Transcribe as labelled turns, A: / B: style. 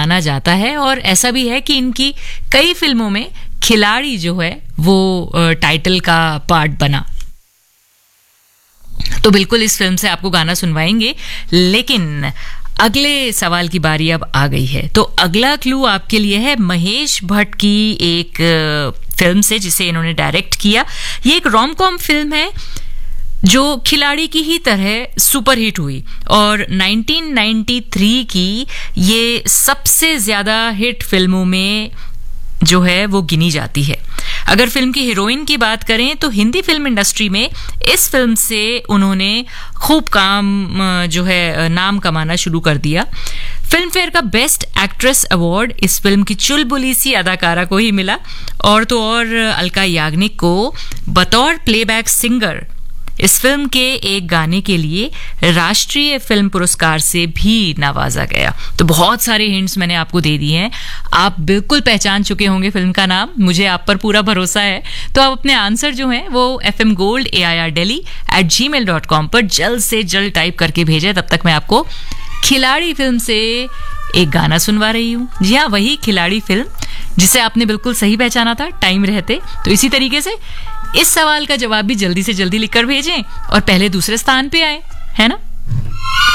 A: जाना जाता है और ऐसा भी है कि इनकी कई फिल्मों में खिलाड़ी जो है वो टाइटल का पार्ट बना। तो बिल्कुल इस फिल्म से आपको गाना सुनवाएंगे, लेकिन अगले सवाल की बारी अब आ गई है। तो अगला क्लू आपके लिए है महेश भट्ट की एक फिल्म से जिसे इन्होंने डायरेक्ट किया। ये एक रोम कॉम फिल्म है जो खिलाड़ी की ही तरह सुपरहिट हुई और 1993 की ये सबसे ज्यादा हिट फिल्मों में जो है वो गिनी जाती है। अगर फिल्म की हीरोइन की बात करें तो हिंदी फिल्म इंडस्ट्री में इस फिल्म से उन्होंने खूब जो है नाम कमाना शुरू कर दिया। फिल्म फेयर का बेस्ट एक्ट्रेस अवार्ड इस फिल्म की चुलबुली सी अदाकारा को ही मिला और तो और अलका याग्निक को बतौर प्लेबैक सिंगर इस फिल्म के एक गाने के लिए राष्ट्रीय फिल्म पुरस्कार से भी नवाजा गया। तो बहुत सारे हिंट्स मैंने आपको दे दिए हैं, आप बिल्कुल पहचान चुके होंगे फिल्म का नाम, मुझे आप पर पूरा भरोसा है। तो आप अपने आंसर जो हैं वो fmgold@gmail.com पर जल्द से जल्द टाइप करके भेजें। तब तक मैं आपको खिलाड़ी फिल्म से एक गाना सुनवा रही हूँ। जी हाँ, वही खिलाड़ी फिल्म जिसे आपने बिल्कुल सही पहचाना था टाइम रहते। तो इसी तरीके से इस सवाल का जवाब भी जल्दी से जल्दी लिखकर भेजें और पहले दूसरे स्थान पे आए, है ना।